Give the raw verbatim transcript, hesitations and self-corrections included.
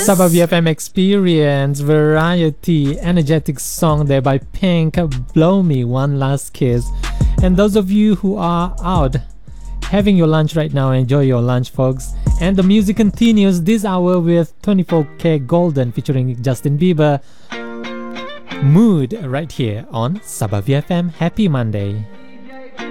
Sabah V F M Experience, variety, energetic song there by Pink, Blow Me, One Last Kiss. And those of you who are out having your lunch right now, enjoy your lunch, folks. And the music continues this hour with twenty-four K Golden featuring Justin Bieber. Mood right here on Sabah V F M. Happy Monday.